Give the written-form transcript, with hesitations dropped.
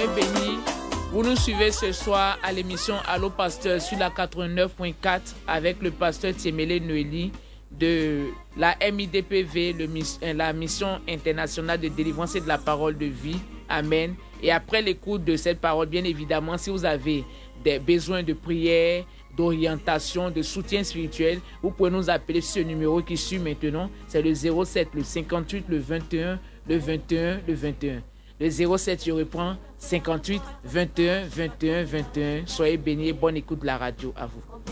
Soyez bénis. Vous nous suivez ce soir à l'émission Allô Pasteur sur la 89.4 avec le pasteur Tiemele Noélie de la MIDPV, la mission internationale de délivrance et de la parole de vie. Amen. Et après l'écoute de cette parole, bien évidemment, si vous avez des besoins de prière, d'orientation, de soutien spirituel, vous pouvez nous appeler sur ce numéro qui suit maintenant. C'est le 07, le 58, le 21, le 21, le 21. Le 07, je reprends, 58, 21, 21, 21. Soyez bénis et bonne écoute de la radio à vous.